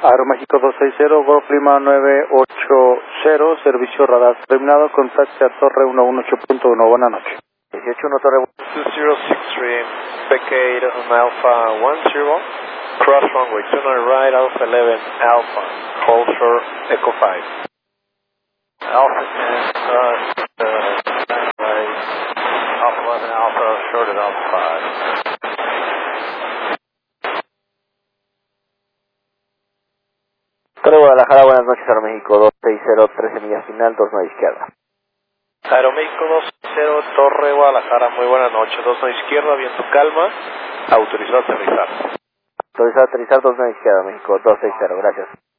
Aeroméxico 260, Golf Lima 980, servicio radar terminado, contacte a Torre 118.1, buenas noches. 181 Torre 2063, vacate on Alpha 10, cross runway 29 right, Alpha 11, Alpha, hold short, Echo 5. Alpha 10, right, Alpha 11, Alpha, short at Alpha 5. Torre Guadalajara, buenas noches, Aeroméxico 260, 13 millas final, 29 izquierda. Aeroméxico 20, Torre Guadalajara, muy buenas noches, 29 izquierda, viento calma, autorizado a aterrizar. Autorizado a aterrizar, 29 izquierda, México 260, gracias.